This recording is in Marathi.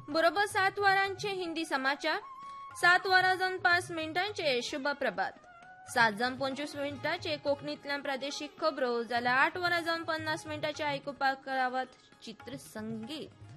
बरोबर 7 वरांचे हिंदी समाचार, 7 वरां जावन 5 मिनिटांचे शुभ प्रभात, 7 जावन 25 मिनिटांचे कोंकणींतल्यान प्रादेशीक खबरो, जाल्यार 8 वरां जावन 50 मिनिटांचे आयकुपाक रावत चित्रसंगीत.